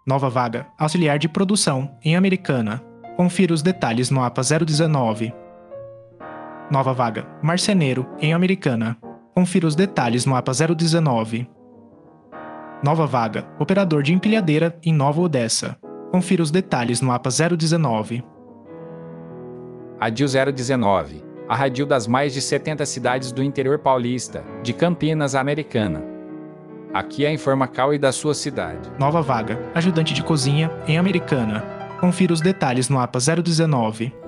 Nova vaga, auxiliar de produção, em Americana. Confira os detalhes no APA 019. Nova vaga, marceneiro, em Americana. Confira os detalhes no APA 019. Nova vaga, operador de empilhadeira, em Nova Odessa. Confira os detalhes no APA 019. Radil 019. A radil das mais de 70 cidades do interior paulista, de Campinas a Americana. Aqui é a Informacal e da sua cidade. Nova vaga, ajudante de cozinha, em Americana. Confira os detalhes no APA 019.